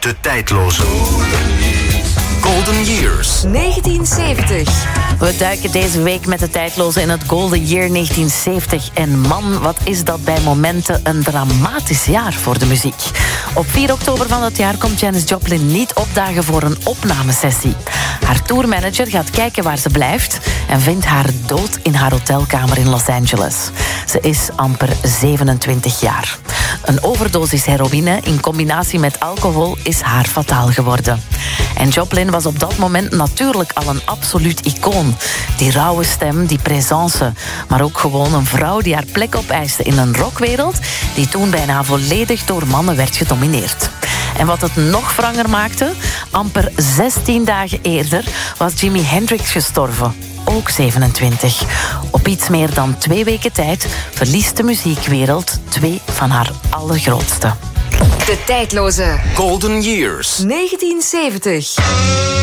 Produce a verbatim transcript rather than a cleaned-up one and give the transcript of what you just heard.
De tijdloze Golden Years. negentien zeventig. We duiken deze week met de tijdloze in het Golden Year negentien zeventig. En man, wat is dat bij momenten een dramatisch jaar voor de muziek. Op vier oktober van dat jaar komt Janis Joplin niet opdagen voor een opnamesessie. Haar tourmanager gaat kijken waar ze blijft en vindt haar dood in haar hotelkamer in Los Angeles. Ze is amper zevenentwintig jaar. Een overdosis heroïne in combinatie met alcohol is haar fataal geworden. En Joplin was op dat moment natuurlijk al een absoluut icoon. Die rauwe stem, die présence. Maar ook gewoon een vrouw die haar plek opeiste in een rockwereld die toen bijna volledig door mannen werd gedomineerd. En wat het nog wranger maakte, amper zestien dagen eerder was Jimi Hendrix gestorven. Ook zevenentwintig. Op iets meer dan twee weken tijd verliest de muziekwereld twee van haar allergrootste. De tijdloze Golden Years. negentien zeventig.